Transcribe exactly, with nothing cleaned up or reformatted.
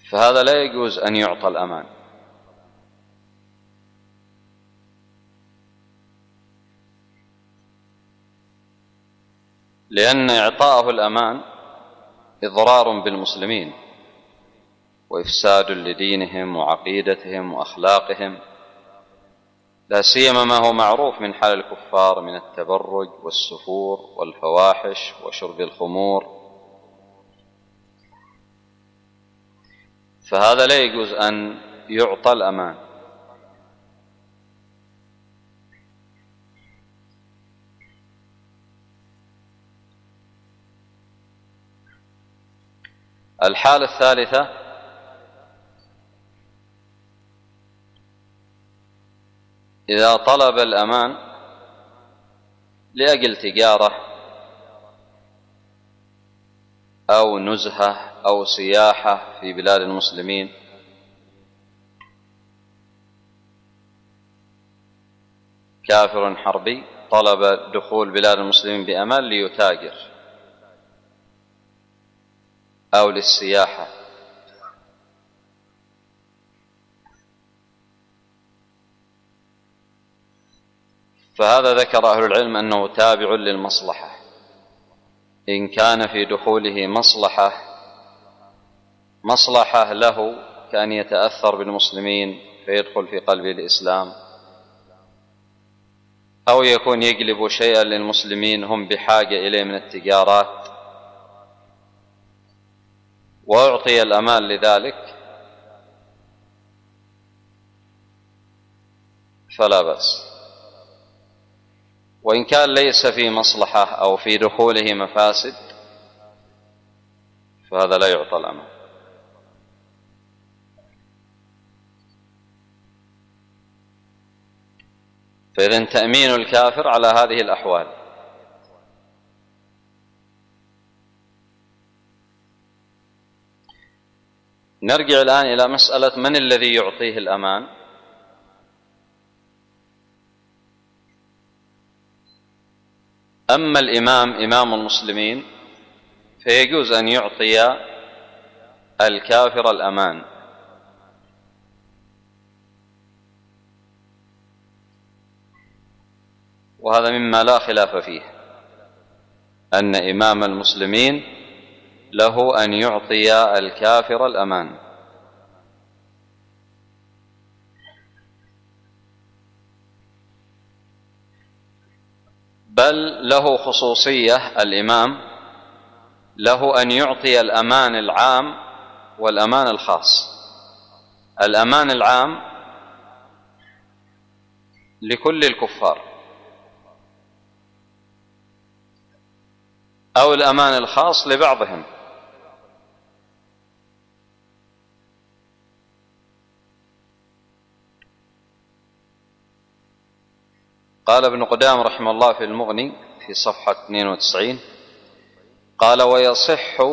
فهذا لا يجوز أن يعطى الأمان، لأن إعطاءه الأمان إضرار بالمسلمين وإفساد لدينهم وعقيدتهم وأخلاقهم، لا سيما ما هو معروف من حال الكفار من التبرج والسفور والفواحش وشرب الخمور. فهذا لا يجوز أن يعطى الأمان. الحالة الثالثة إذا طلب الأمان لأجل تجارة أو نزهة أو سياحة في بلاد المسلمين، كافر حربي طلب دخول بلاد المسلمين بأمان ليتاجر أو للسياحة، فهذا ذكر أهل العلم أنه تابع للمصلحة. إن كان في دخوله مصلحة مصلحة له كأن يتأثر بالمسلمين فيدخل في قلب الإسلام، أو يكون يجلب شيئا للمسلمين هم بحاجة إليه من التجارات وأعطي الأمان لذلك، فلا بأس. وإن كان ليس في مصلحة أو في دخوله مفاسد فهذا لا يعطى الأمان. فإذن تأمين الكافر على هذه الأحوال. نرجع الآن إلى مسألة من الذي يعطيه الأمان. أما الإمام إمام المسلمين فيجوز أن يعطي الكافر الأمان، وهذا مما لا خلاف فيه، أن إمام المسلمين له أن يعطي الكافر الأمان. بل له خصوصية، الإمام له أن يعطي الأمان العام والأمان الخاص. الأمان العام لكل الكفار، أو الأمان الخاص لبعضهم. قال ابن قدامة رحمه الله في المغني في صفحة اثنين وتسعين، قال: ويصح